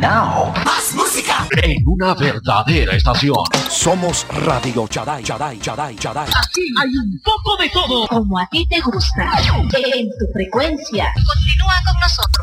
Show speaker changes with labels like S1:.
S1: now.
S2: ¡Más música!
S1: En una verdadera estación.
S3: Somos Radio Chaday.
S4: Aquí hay un poco de todo.
S5: Como a ti te gusta. En tu frecuencia.
S6: Continúa con nosotros.